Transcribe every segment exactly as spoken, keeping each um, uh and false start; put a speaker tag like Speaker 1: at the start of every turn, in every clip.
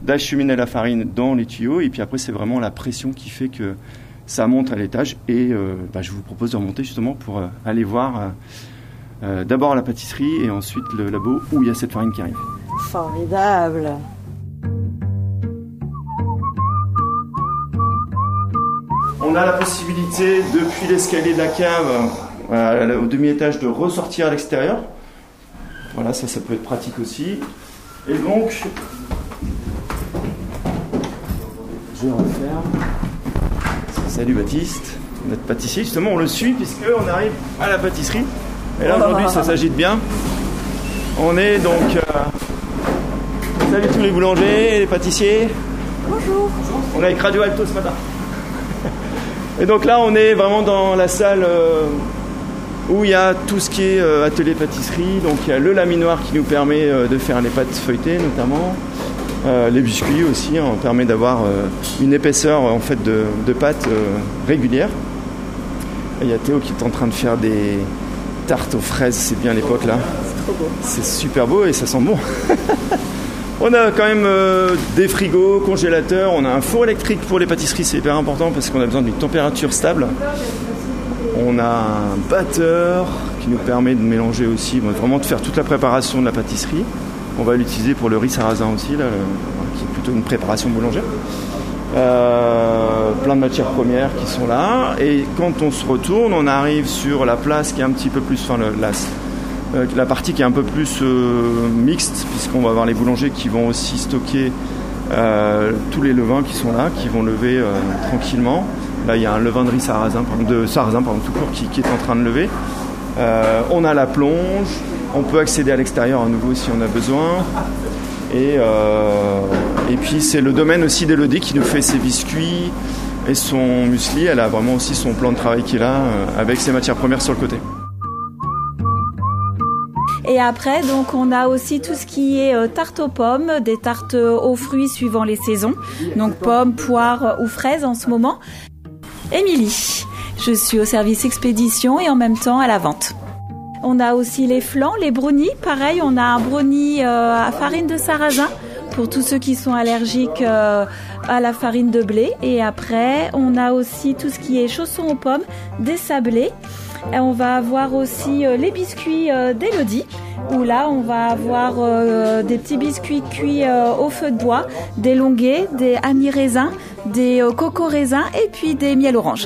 Speaker 1: d'acheminer la farine dans les tuyaux. Et puis après, c'est vraiment la pression qui fait que ça monte à l'étage. Et euh, bah, je vous propose de remonter justement pour euh, aller voir euh, euh, d'abord la pâtisserie et ensuite le labo où il y a cette farine qui arrive.
Speaker 2: Formidable!
Speaker 1: On a la possibilité, depuis l'escalier de la cave euh, au demi-étage, de ressortir à l'extérieur. Voilà, ça, ça peut être pratique aussi. Et donc, je referme. Salut Baptiste, notre pâtissier. Justement, on le suit puisqu'on arrive à la pâtisserie. Et là, aujourd'hui, ça s'agite bien. On est donc... Euh... Salut tous les boulangers, les pâtissiers.
Speaker 2: Bonjour.
Speaker 1: On est avec Radio Alto ce matin. Et donc là, on est vraiment dans la salle euh, où il y a tout ce qui est euh, atelier pâtisserie. Donc il y a le laminoir qui nous permet euh, de faire les pâtes feuilletées notamment. Euh, les biscuits aussi, hein, permet d'avoir euh, une épaisseur en fait de, de pâte euh, régulière. Et il y a Théo qui est en train de faire des tartes aux fraises, c'est bien l'époque là.
Speaker 2: C'est trop beau.
Speaker 1: C'est super beau et ça sent bon. On a quand même euh, des frigos, congélateurs, on a un four électrique pour les pâtisseries, c'est hyper important parce qu'on a besoin d'une température stable. On a un batteur qui nous permet de mélanger aussi, bon, vraiment de faire toute la préparation de la pâtisserie. On va l'utiliser pour le riz sarrasin aussi, là, le, qui est plutôt une préparation boulangère. Euh, plein de matières premières qui sont là. Et quand on se retourne, on arrive sur la place qui est un petit peu plus... Enfin, le, la, Euh, la partie qui est un peu plus euh, mixte, puisqu'on va avoir les boulangers qui vont aussi stocker euh, tous les levains qui sont là, qui vont lever euh, tranquillement. Là, il y a un levain de riz sarrasin, pardon, de sarrasin pardon, tout court, qui, qui est en train de lever. Euh, on a la plonge, on peut accéder à l'extérieur à nouveau si on a besoin. Et, euh, et puis, c'est le domaine aussi d'Élodie qui nous fait ses biscuits et son muesli. Elle a vraiment aussi son plan de travail qui est là, euh, avec ses matières premières sur le côté.
Speaker 3: Et après, donc, on a aussi tout ce qui est euh, tarte aux pommes, des tartes aux fruits suivant les saisons. Donc, pommes, poires ou fraises en ce moment. Émilie, je suis au service expédition et en même temps à la vente. On a aussi les flans, les brownies. Pareil, on a un brownie euh, à farine de sarrasin pour tous ceux qui sont allergiques euh, à la farine de blé. Et après, on a aussi tout ce qui est chaussons aux pommes, des sablés. Et on va avoir aussi euh, les biscuits euh, d'Élodie, où là on va avoir euh, des petits biscuits cuits euh, au feu de bois, des longuets, des anis raisins, des euh, coco raisins et puis des miel orange.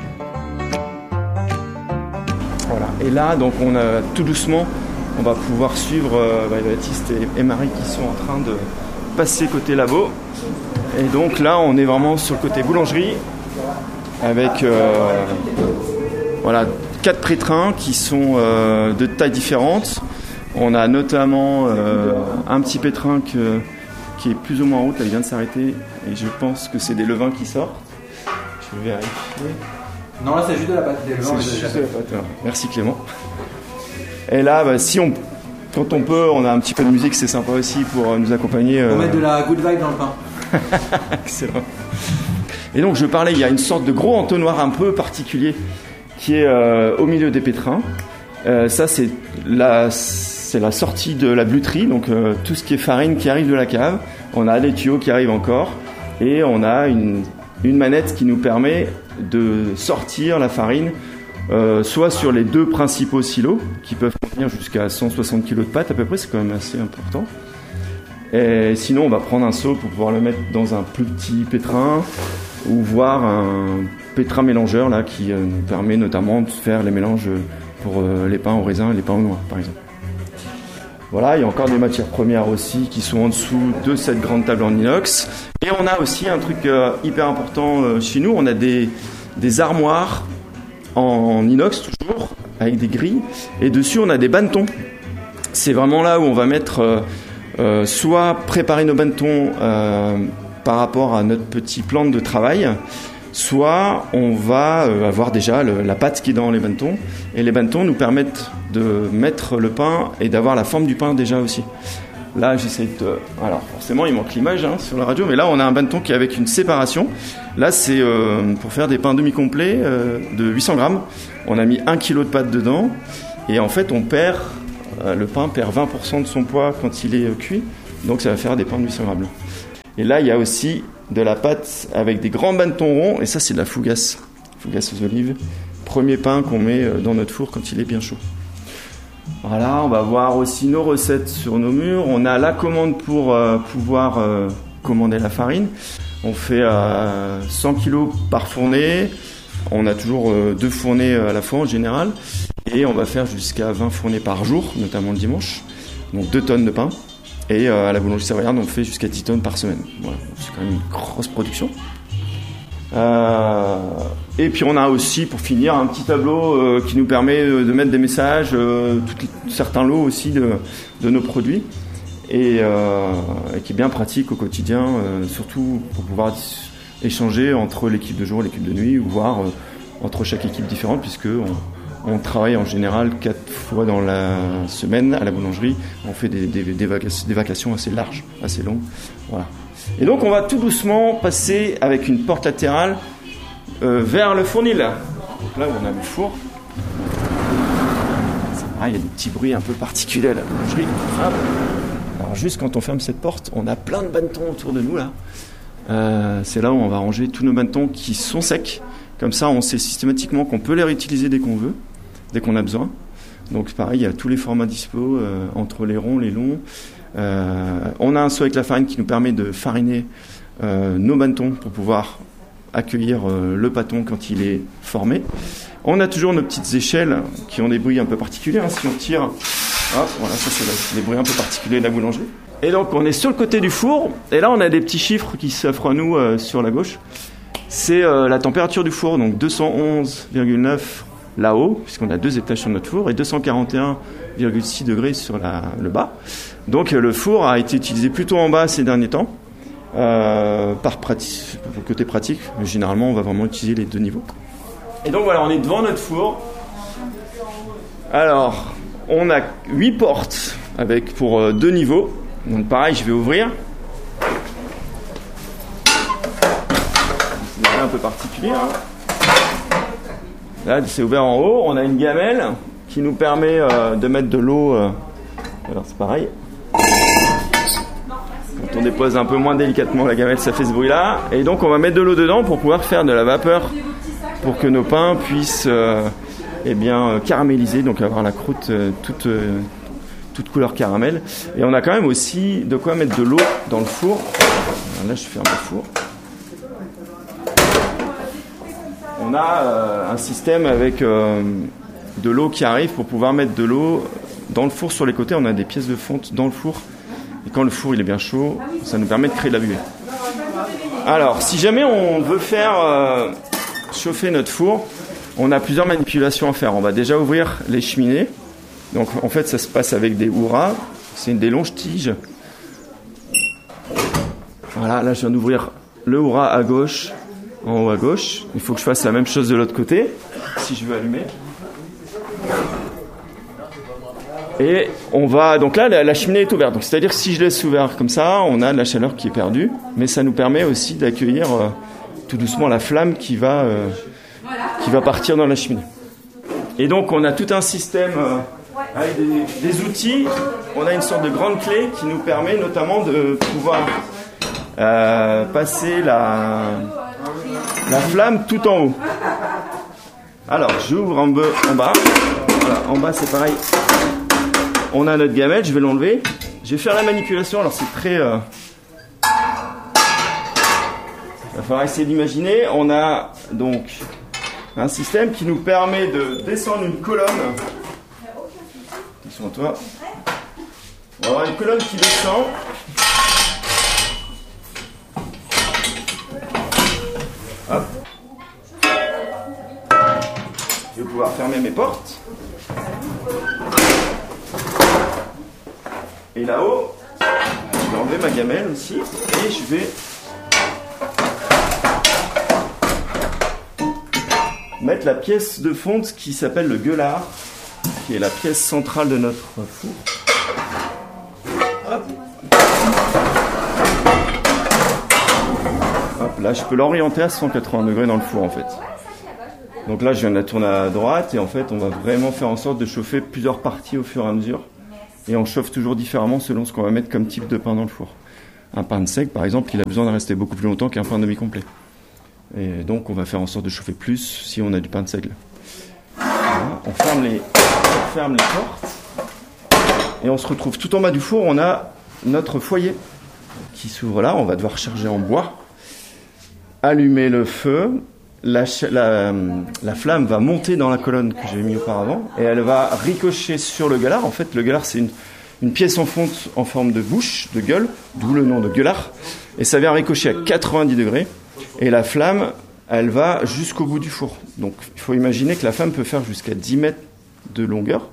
Speaker 1: Voilà. Et là, donc on a tout doucement, on va pouvoir suivre euh, bah, Baptiste et, et Marie qui sont en train de passer côté labo. Et donc là, on est vraiment sur le côté boulangerie avec euh, voilà. quatre pétrins qui sont euh, de tailles différentes. On a notamment euh, un petit pétrin que, qui est plus ou moins en route, là, il vient de s'arrêter et je pense que c'est des levains qui sortent. Je vais vérifier.
Speaker 4: Non, là c'est juste de la pâte. Des levains,
Speaker 1: c'est juste de la pâte. Ouais. Merci Clément. Et là, bah, si on, quand on peut, on a un petit peu de musique, c'est sympa aussi pour nous accompagner.
Speaker 4: On
Speaker 1: euh...
Speaker 4: met de la good vibe dans le pain.
Speaker 1: Excellent. Et donc je parlais, il y a une sorte de gros entonnoir un peu particulier qui est euh, au milieu des pétrins. Euh, ça, c'est la, c'est la sortie de la bluterie, donc euh, tout ce qui est farine qui arrive de la cave. On a des tuyaux qui arrivent encore et on a une, une manette qui nous permet de sortir la farine euh, soit sur les deux principaux silos qui peuvent contenir jusqu'à cent soixante kilos de pâte à peu près, c'est quand même assez important. Et sinon, on va prendre un seau pour pouvoir le mettre dans un plus petit pétrin ou voir un pétrin mélangeur là, qui euh, nous permet notamment de faire les mélanges pour euh, les pains au raisin et les pains au noix, par exemple. Voilà, il y a encore des matières premières aussi qui sont en dessous de cette grande table en inox. Et on a aussi un truc euh, hyper important euh, chez nous, on a des, des armoires en inox toujours, avec des grilles, et dessus on a des bannetons. C'est vraiment là où on va mettre euh, euh, soit préparer nos bannetons euh, par rapport à notre petit plan de travail, soit on va euh, avoir déjà le, la pâte qui est dans les bannetons, et les bannetons nous permettent de mettre le pain et d'avoir la forme du pain déjà aussi. Là, j'essaie de... Alors, forcément, il manque l'image hein, sur la radio, mais là, on a un banneton qui est avec une séparation. Là, c'est euh, pour faire des pains demi-complets euh, de huit cents grammes. On a mis un kilo de pâte dedans, et en fait, on perd... Euh, le pain perd vingt pour cent de son poids quand il est euh, cuit, donc ça va faire des pains de huit cents grammes. Et là, il y a aussi de la pâte avec des grands bannetons ronds. Et ça, c'est de la fougasse. Fougasse aux olives. Premier pain qu'on met dans notre four quand il est bien chaud. Voilà, on va voir aussi nos recettes sur nos murs. On a la commande pour euh, pouvoir euh, commander la farine. On fait euh, cent kilos par fournée. On a toujours euh, deux fournées à la fois en général. Et on va faire jusqu'à vingt fournées par jour, notamment le dimanche. Donc deux tonnes de pain. Et euh, à la boulangerie Savoyarde, on fait jusqu'à dix tonnes par semaine. Voilà, c'est quand même une grosse production. Euh, et puis on a aussi, pour finir, un petit tableau euh, qui nous permet de mettre des messages, euh, tout, certains lots aussi de, de nos produits. Et, euh, et qui est bien pratique au quotidien, euh, surtout pour pouvoir dis- échanger entre l'équipe de jour et l'équipe de nuit, ou voir euh, entre chaque équipe différente, puisque on, on travaille en général quatre fois dans la semaine à la boulangerie. On fait des, des, des, vacations, des vacations assez larges, assez longues. Voilà. Et donc on va tout doucement passer avec une porte latérale euh, vers le fournil. Donc là où on a le four. C'est pareil, il y a des petits bruits un peu particuliers à la boulangerie. Hop. Alors juste quand on ferme cette porte, on a plein de bannetons autour de nous là. Euh, c'est là où on va ranger tous nos bannetons qui sont secs. Comme ça, on sait systématiquement qu'on peut les réutiliser dès qu'on veut, dès qu'on a besoin. Donc pareil, il y a tous les formats dispo, euh, entre les ronds, les longs. Euh, on a un seau avec la farine qui nous permet de fariner euh, nos bannetons pour pouvoir accueillir euh, le pâton quand il est formé. On a toujours nos petites échelles qui ont des bruits un peu particuliers. Hein, si on tire, hop, voilà, ça c'est des bruits un peu particuliers de la boulangerie. Et donc on est sur le côté du four, et là on a des petits chiffres qui s'offrent à nous euh, sur la gauche. C'est euh, la température du four, donc deux cent onze virgule neuf là-haut, puisqu'on a deux étages sur notre four, et deux cent quarante et un virgule six degrés sur la, le bas. Donc le four a été utilisé plutôt en bas ces derniers temps, euh, par pratique, pour le côté pratique. Mais généralement, on va vraiment utiliser les deux niveaux. Et donc voilà, on est devant notre four. Alors, on a huit portes avec pour euh, deux niveaux. Donc pareil, je vais ouvrir. C'est un peu particulier. Hein. Là, c'est ouvert en haut. On a une gamelle qui nous permet euh, de mettre de l'eau. Euh, alors c'est pareil. Quand on dépose un peu moins délicatement la gamelle, ça fait ce bruit-là. Et donc on va mettre de l'eau dedans pour pouvoir faire de la vapeur, pour que nos pains puissent euh, eh bien, euh, caraméliser, donc avoir la croûte euh, toute, euh, toute couleur caramel. Et on a quand même aussi de quoi mettre de l'eau dans le four. Alors là, je ferme le four. On a euh, un système avec euh, de l'eau qui arrive pour pouvoir mettre de l'eau dans le four sur les côtés. On a des pièces de fonte dans le four. Et quand le four il est bien chaud, ça nous permet de créer de la buée. Alors, si jamais on veut faire euh, chauffer notre four, on a plusieurs manipulations à faire. On va déjà ouvrir les cheminées. Donc, en fait, ça se passe avec des hurrahs. C'est des longes tiges. Voilà, là, je viens d'ouvrir le hurrah à gauche. En haut à gauche. Il faut que je fasse la même chose de l'autre côté, si je veux allumer. Et on va... Donc là, la, la cheminée est ouverte. Donc, c'est-à-dire que si je laisse ouvert comme ça, on a de la chaleur qui est perdue. Mais ça nous permet aussi d'accueillir euh, tout doucement la flamme qui va, euh, qui va partir dans la cheminée. Et donc, on a tout un système euh, avec des, des outils. On a une sorte de grande clé qui nous permet notamment de pouvoir euh, passer la... la flamme tout en haut. Alors, j'ouvre en, be- en bas. Voilà, en bas, c'est pareil. On a notre gamelle, je vais l'enlever. Je vais faire la manipulation. Alors, c'est très... Euh... Il va falloir essayer d'imaginer. On a donc un système qui nous permet de descendre une colonne. Attention à toi. On va avoir une colonne qui descend. Hop. Je vais pouvoir fermer mes portes. Et là-haut, je vais enlever ma gamelle aussi. Et je vais mettre la pièce de fonte qui s'appelle le gueulard, qui est la pièce centrale de notre four. Hop. Hop, là, je peux l'orienter à cent quatre-vingts degrés dans le four en fait. Donc là, je viens de la tourner à droite et en fait, on va vraiment faire en sorte de chauffer plusieurs parties au fur et à mesure. Et on chauffe toujours différemment selon ce qu'on va mettre comme type de pain dans le four. Un pain de seigle, par exemple, il a besoin de rester beaucoup plus longtemps qu'un pain demi-complet. Et donc, on va faire en sorte de chauffer plus si on a du pain de seigle. Voilà, on ferme les, on ferme les portes. Et on se retrouve tout en bas du four, on a notre foyer qui s'ouvre là. On va devoir charger en bois, allumer le feu. La, la, la flamme va monter dans la colonne que j'avais mis auparavant et elle va ricocher sur le gueulard. En fait, le gueulard, c'est une, une pièce en fonte en forme de bouche, de gueule, d'où le nom de gueulard. Et ça vient ricocher à quatre-vingt-dix degrés. Et la flamme, elle va jusqu'au bout du four. Donc, il faut imaginer que la flamme peut faire jusqu'à dix mètres de longueur.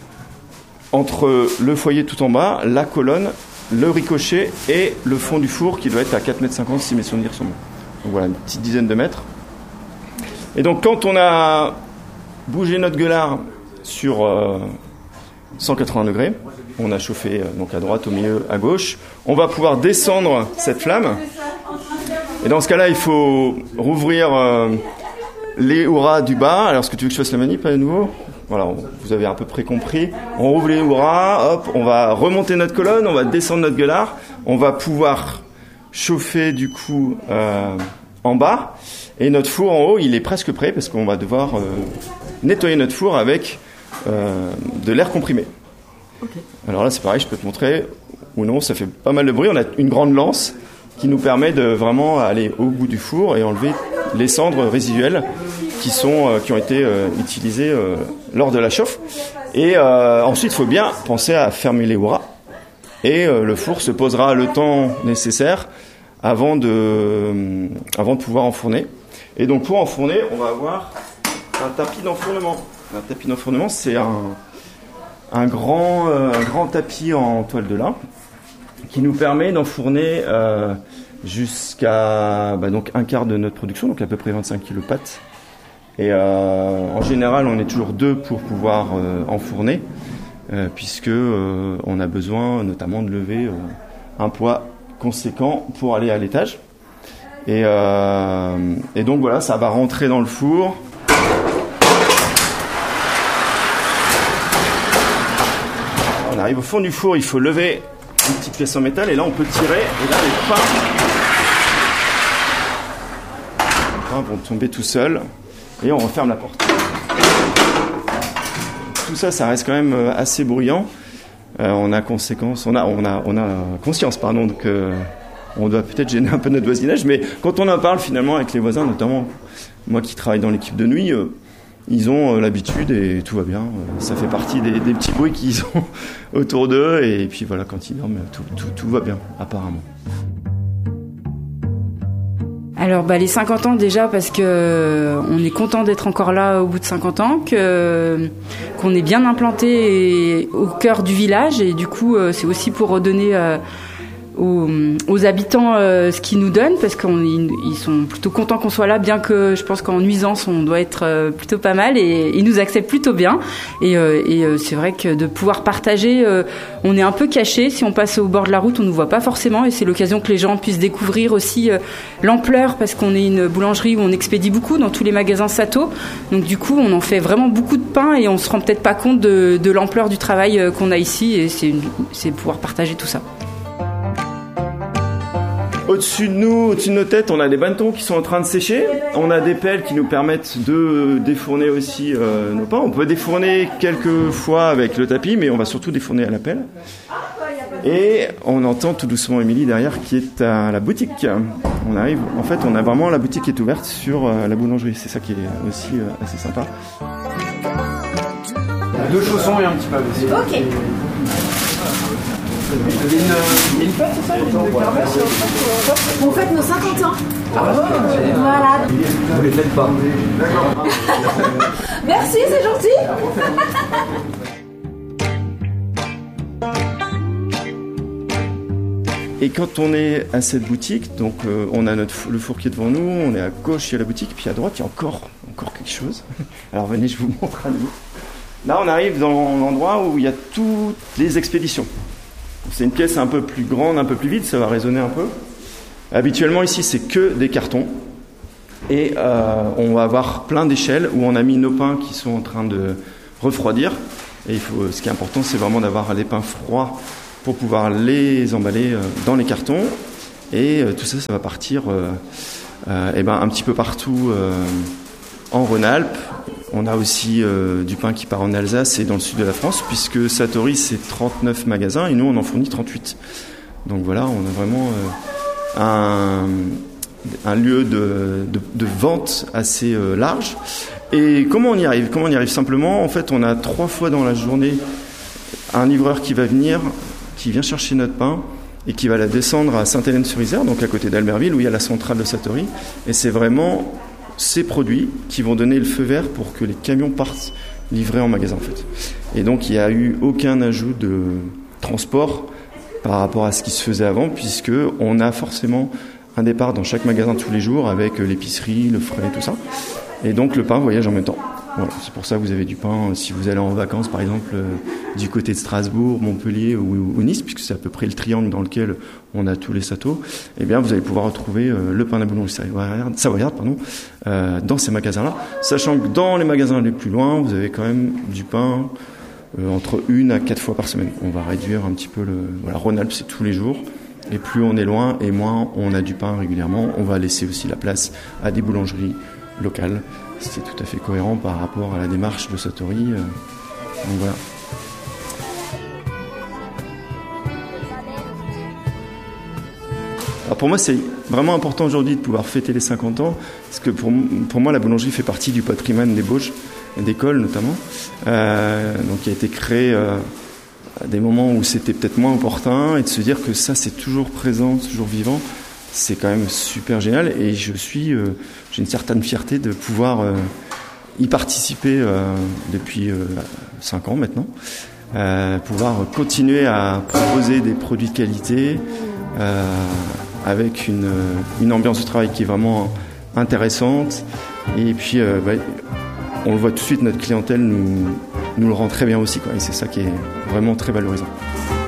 Speaker 1: Entre le foyer tout en bas, la colonne, le ricochet et le fond du four qui doit être à quatre mètres cinquante si mes souvenirs sont bons. Donc voilà, une petite dizaine de mètres. Et donc, quand on a bougé notre gueulard sur euh, cent quatre-vingts degrés, on a chauffé euh, donc à droite, au milieu, à gauche, on va pouvoir descendre cette flamme. Et dans ce cas-là, il faut rouvrir euh, les hurrahs du bas. Alors, est-ce que tu veux que je fasse la manip à nouveau ? Voilà, vous avez à peu près compris. On rouvre les hurrahs, hop, on va remonter notre colonne, on va descendre notre gueulard, on va pouvoir chauffer du coup euh, en bas. Et notre four en haut, il est presque prêt parce qu'on va devoir euh, nettoyer notre four avec euh, de l'air comprimé. Okay. Alors là, c'est pareil, je peux te montrer. Ou non, ça fait pas mal de bruit. On a une grande lance qui nous permet de vraiment aller au bout du four et enlever les cendres résiduelles qui, sont, euh, qui ont été euh, utilisées euh, lors de la chauffe. Et euh, ensuite, il faut bien penser à fermer les hurrahs. Et euh, le four se posera le temps nécessaire avant de, euh, avant de pouvoir enfourner. Et donc pour enfourner, on va avoir un tapis d'enfournement. Un tapis d'enfournement, c'est un, un, grand, euh, un grand tapis en toile de lin qui nous permet d'enfourner euh, jusqu'à bah, donc un quart de notre production, donc à peu près vingt-cinq kilos de pâtes. Et euh, en général, on est toujours deux pour pouvoir euh, enfourner, euh, puisque euh, on a besoin notamment de lever euh, un poids conséquent pour aller à l'étage. Et, euh, et donc voilà, ça va rentrer dans le four. On arrive au fond du four, il faut lever une petite pièce en métal et là on peut tirer. Et là les pains, les pains vont tomber tout seuls et on referme la porte. Tout ça, ça reste quand même assez bruyant. Euh, on a conséquence, on a, on a, on a conscience, pardon, que euh, on doit peut-être gêner un peu notre voisinage, mais quand on en parle finalement avec les voisins, notamment moi qui travaille dans l'équipe de nuit, euh, ils ont euh, l'habitude et tout va bien. Euh, ça fait partie des, des petits bruits qu'ils ont autour d'eux et puis voilà, quand ils dorment, tout, tout, tout va bien apparemment.
Speaker 5: Alors bah les cinquante ans déjà parce que on est content d'être encore là au bout de cinquante ans, que qu'on est bien implanté et, au cœur du village et du coup c'est aussi pour redonner euh, aux, aux habitants euh, ce qu'ils nous donnent parce qu'ils ils sont plutôt contents qu'on soit là, bien que je pense qu'en nuisance on doit être euh, plutôt pas mal et ils nous acceptent plutôt bien et, euh, et euh, c'est vrai que de pouvoir partager, euh, on est un peu caché, si on passe au bord de la route on nous voit pas forcément et c'est l'occasion que les gens puissent découvrir aussi euh, l'ampleur parce qu'on est une boulangerie où on expédie beaucoup dans tous les magasins Sato, donc du coup on en fait vraiment beaucoup de pain et on se rend peut-être pas compte de, de l'ampleur du travail euh, qu'on a ici et c'est, une, c'est pouvoir partager tout ça.
Speaker 1: Au-dessus de nous, au-dessus de nos têtes, on a des bannetons qui sont en train de sécher. On a des pelles qui nous permettent de défourner aussi euh, nos pains. On peut défourner quelques fois avec le tapis, mais on va surtout défourner à la pelle. Et on entend tout doucement Émilie derrière qui est à la boutique. On arrive, en fait, on a vraiment la boutique qui est ouverte sur euh, la boulangerie. C'est ça qui est aussi euh, assez sympa.
Speaker 4: Deux chaussons et un petit pavé.
Speaker 3: Ok.
Speaker 4: Vous avez une, une fête, c'est ça? Une kermesse?
Speaker 2: On fête nos cinquante ans.
Speaker 4: Ah,
Speaker 2: Voilà.
Speaker 4: vous les faites pas. D'accord.
Speaker 2: Merci, c'est gentil.
Speaker 1: Et quand on est à cette boutique, donc euh, on a notre, le four qui est devant nous, on est à gauche, il y a la boutique, puis à droite, il y a encore, encore quelque chose. Alors venez, je vous montre à nouveau. Là, on arrive dans l'endroit où il y a toutes les expéditions. C'est une pièce un peu plus grande, un peu plus vide, ça va résonner un peu. Habituellement, ici, c'est que des cartons. Et euh, on va avoir plein d'échelles où on a mis nos pains qui sont en train de refroidir. Et il faut, ce qui est important, c'est vraiment d'avoir les pains froids pour pouvoir les emballer dans les cartons. Et euh, tout ça, ça va partir euh, euh, eh ben, un petit peu partout euh, en Rhône-Alpes. On a aussi euh, du pain qui part en Alsace et dans le sud de la France, puisque Satori, c'est trente-neuf magasins et nous, on en fournit trente-huit. Donc voilà, on a vraiment euh, un, un lieu de, de, de vente assez euh, large. Et comment on y arrive Comment on y arrive Simplement, en fait, on a trois fois dans la journée un livreur qui va venir, qui vient chercher notre pain et qui va la descendre à Sainte-Hélène-sur-Isère, donc à côté d'Albertville, où il y a la centrale de Satori. Et c'est vraiment ces produits qui vont donner le feu vert pour que les camions partent livrer en magasin, en fait. Et donc, il n'y a eu aucun ajout de transport par rapport à ce qui se faisait avant, puisqu'on a forcément un départ dans chaque magasin tous les jours avec l'épicerie, le frais, tout ça. Et donc, le pain voyage en même temps. Voilà, c'est pour ça que vous avez du pain si vous allez en vacances, par exemple, euh, du côté de Strasbourg, Montpellier ou, ou Nice, puisque c'est à peu près le triangle dans lequel on a tous les satos. Eh bien, vous allez pouvoir retrouver euh, le pain de la boulangerie savoyarde, savoyarde pardon, euh, dans ces magasins-là. Sachant que dans les magasins les plus loin, vous avez quand même du pain euh, entre une à quatre fois par semaine. On va réduire un petit peu le... Voilà, Rhône-Alpes, c'est tous les jours. Et plus on est loin, et moins on a du pain régulièrement. On va laisser aussi la place à des boulangeries locales. C'est tout à fait cohérent par rapport à la démarche de Satori. Euh, donc voilà. Alors pour moi, c'est vraiment important aujourd'hui de pouvoir fêter les cinquante ans, parce que pour, pour moi, la boulangerie fait partie du patrimoine des Bauges, d'écoles notamment, euh, donc qui a été créé euh, à des moments où c'était peut-être moins opportun, et de se dire que ça, c'est toujours présent, toujours vivant. C'est quand même super génial et je suis, euh, j'ai une certaine fierté de pouvoir euh, y participer euh, depuis euh, cinq ans maintenant, euh, pouvoir continuer à proposer des produits de qualité euh, avec une, une ambiance de travail qui est vraiment intéressante et puis euh, bah, on le voit tout de suite, notre clientèle nous, nous le rend très bien aussi, quoi, et c'est ça qui est vraiment très valorisant.